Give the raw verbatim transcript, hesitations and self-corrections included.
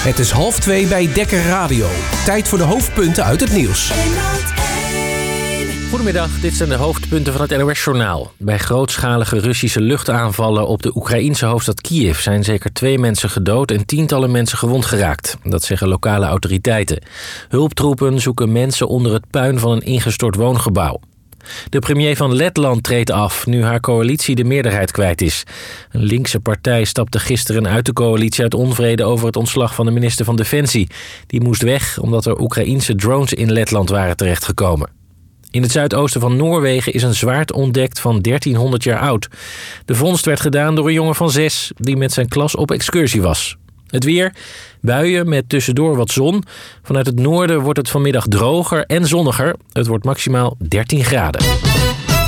Het is half twee bij Dekker Radio. Tijd voor de hoofdpunten uit het nieuws. Goedemiddag, dit zijn de hoofdpunten van het N O S-journaal. Bij grootschalige Russische luchtaanvallen op de Oekraïense hoofdstad Kiev zijn zeker twee mensen gedood en tientallen mensen gewond geraakt. Dat zeggen lokale autoriteiten. Hulptroepen zoeken mensen onder het puin van een ingestort woongebouw. De premier van Letland treedt af, nu haar coalitie de meerderheid kwijt is. Een linkse partij stapte gisteren uit de coalitie uit onvrede over het ontslag van de minister van Defensie. Die moest weg omdat er Oekraïense drones in Letland waren terechtgekomen. In het zuidoosten van Noorwegen is een zwaard ontdekt van dertienhonderd jaar oud. De vondst werd gedaan door een jongen van zes die met zijn klas op excursie was. Het weer, buien met tussendoor wat zon. Vanuit het noorden wordt het vanmiddag droger en zonniger. Het wordt maximaal dertien graden.